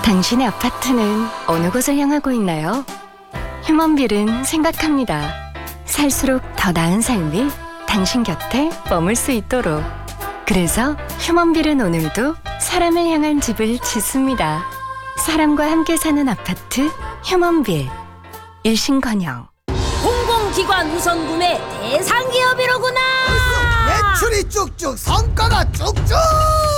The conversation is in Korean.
당신의 아파트는 어느 곳을 향하고 있나요? 휴먼빌은 생각합니다. 살수록 더 나은 삶이 당신 곁에 머물 수 있도록. 그래서 휴먼빌은 오늘도 사람을 향한 집을 짓습니다. 사람과 함께 사는 아파트 휴먼빌. 일신건영. 공공기관 우선 구매 대상 기업이로구나. 매출이 쭉쭉, 성과가 쭉쭉.